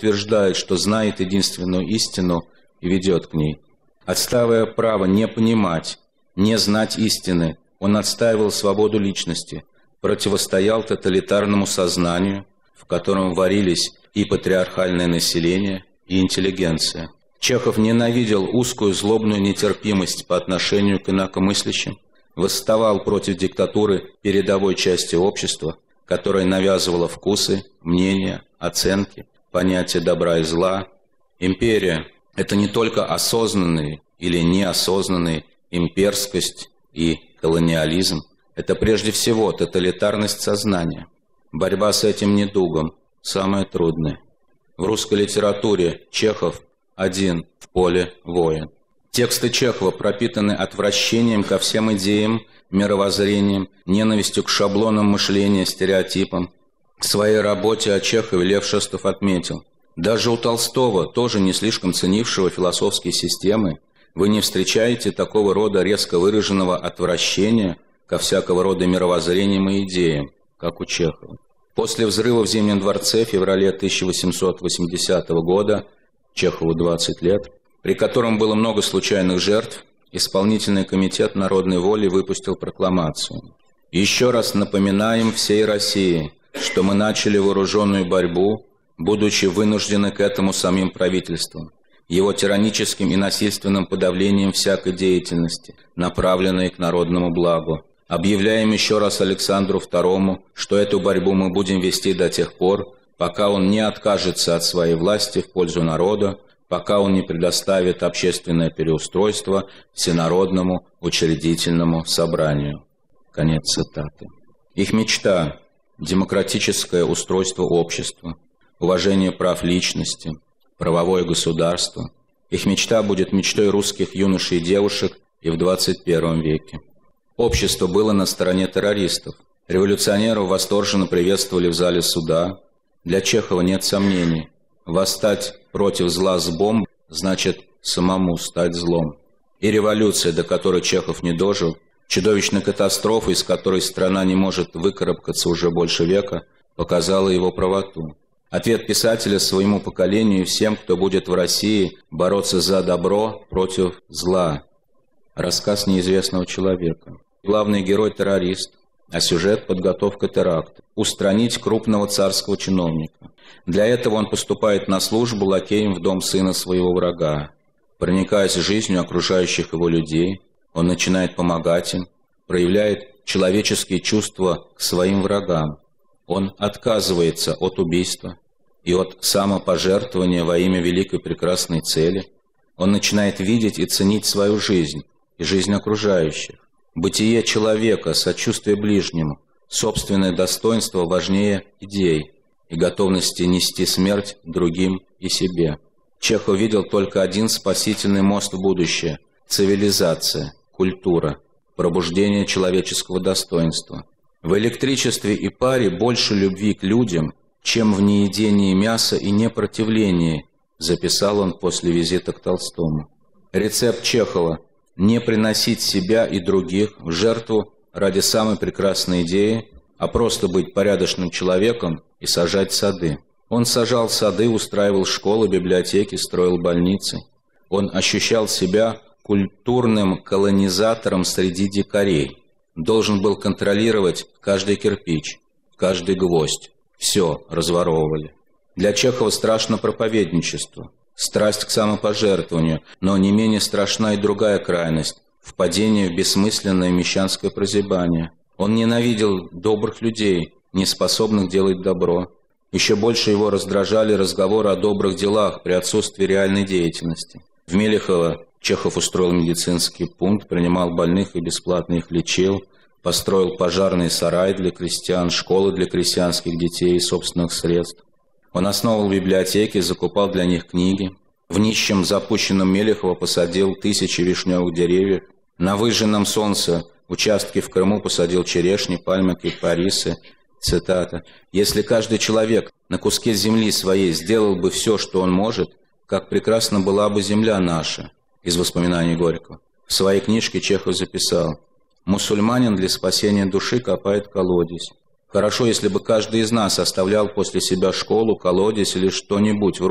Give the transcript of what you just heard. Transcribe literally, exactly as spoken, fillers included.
утверждает, что знает единственную истину и ведет к ней. Отстаивая право не понимать, не знать истины, он отстаивал свободу личности, противостоял тоталитарному сознанию, в котором варились и патриархальное население, и интеллигенция. Чехов ненавидел узкую злобную нетерпимость по отношению к инакомыслящим, восставал против диктатуры передовой части общества, которая навязывала вкусы, мнения, оценки, понятия добра и зла. Империя – это не только осознанные или неосознанные имперскость и колониализм, это прежде всего тоталитарность сознания. Борьба с этим недугом – самое трудное. В русской литературе Чехов один в поле воин. Тексты Чехова пропитаны отвращением ко всем идеям, мировоззрениям, ненавистью к шаблонам мышления, стереотипам. В своей работе о Чехове Лев Шестов отметил: даже у Толстого, тоже не слишком ценившего философские системы, вы не встречаете такого рода резко выраженного отвращения ко всякого рода мировоззрениям и идеям, как у Чехова. После взрыва в Зимнем дворце в феврале тысяча восемьсот восьмидесятого года, Чехову двадцать лет, при котором было много случайных жертв, Исполнительный комитет народной воли выпустил прокламацию. «Еще раз напоминаем всей России, что мы начали вооруженную борьбу, будучи вынуждены к этому самим правительством, его тираническим и насильственным подавлением всякой деятельности, направленной к народному благу. Объявляем еще раз Александру Второму, что эту борьбу мы будем вести до тех пор, пока он не откажется от своей власти в пользу народа, пока он не предоставит общественное переустройство Всенародному учредительному собранию». Конец цитаты. Их мечта – демократическое устройство общества, уважение прав личности, правовое государство. Их мечта будет мечтой русских юношей и девушек и в двадцать первом веке. Общество было на стороне террористов. Революционеров восторженно приветствовали в зале суда. Для Чехова нет сомнений. Восстать против зла с бомб значит самому стать злом. И революция, до которой Чехов не дожил, чудовищная катастрофа, из которой страна не может выкарабкаться уже больше века, показала его правоту. Ответ писателя своему поколению и всем, кто будет в России бороться за добро против зла. Рассказ неизвестного человека. Главный герой – террорист, а сюжет – подготовка теракта. Устранить крупного царского чиновника. Для этого он поступает на службу лакеем в дом сына своего врага. Проникаясь жизнью окружающих его людей, он начинает помогать им, проявляет человеческие чувства к своим врагам. Он отказывается от убийства и от самопожертвования во имя великой прекрасной цели. Он начинает видеть и ценить свою жизнь и жизнь окружающих. Бытие человека, сочувствие ближнему, собственное достоинство важнее идей и готовности нести смерть другим и себе. Чехов видел только один спасительный мост в будущее – цивилизация, культура, пробуждение человеческого достоинства. В электричестве и паре больше любви к людям, чем в неедении мяса и непротивлении, записал он после визита к Толстому. Рецепт Чехова – не приносить себя и других в жертву ради самой прекрасной идеи, а просто быть порядочным человеком и сажать сады. Он сажал сады, устраивал школы, библиотеки, строил больницы. Он ощущал себя культурным колонизатором среди дикарей. Должен был контролировать каждый кирпич, каждый гвоздь. Все разворовывали. Для Чехова страшно проповедничество, страсть к самопожертвованию, но не менее страшна и другая крайность – впадение в бессмысленное мещанское прозябание. Он ненавидел добрых людей, не способных делать добро. Еще больше его раздражали разговоры о добрых делах при отсутствии реальной деятельности. В Мелехово Чехов устроил медицинский пункт, принимал больных и бесплатно их лечил, построил пожарный сарай для крестьян, школы для крестьянских детей из собственных средств. Он основал библиотеки, закупал для них книги. В нищем запущенном Мелехово посадил тысячи вишневых деревьев. На выжженном солнце участке в Крыму посадил черешни, пальмы, кипарисы. Цитата. «Если каждый человек на куске земли своей сделал бы все, что он может, как прекрасна была бы земля наша». Из воспоминаний Горького. В своей книжке Чехов записал: «Мусульманин для спасения души копает колодец. Хорошо, если бы каждый из нас оставлял после себя школу, колодец или что-нибудь вроде